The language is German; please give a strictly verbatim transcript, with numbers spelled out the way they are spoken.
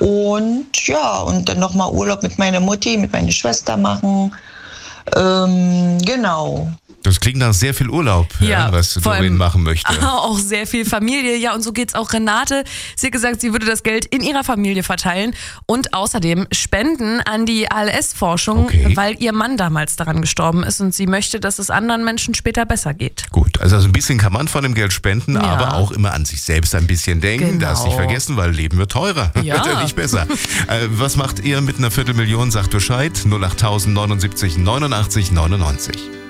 Und ja, und dann nochmal Urlaub mit meiner Mutti, mit meiner Schwester machen. Ähm, genau. Das klingt nach sehr viel Urlaub, ja, ja, was Doreen machen möchte. Auch sehr viel Familie. Ja, und so geht's auch Renate. Sie hat gesagt, sie würde das Geld in ihrer Familie verteilen und außerdem spenden an die A L S-Forschung, okay. weil ihr Mann damals daran gestorben ist und sie möchte, dass es anderen Menschen später besser geht. Gut, also ein bisschen kann man von dem Geld spenden, ja. aber auch immer an sich selbst ein bisschen denken. Genau. Das nicht vergessen, weil Leben wird teurer. Ja. Wird ja nicht besser. äh, was macht ihr mit einer Viertelmillion? Sagt Bescheid. null acht neunundsiebzig neunundachtzig neunundneunzig.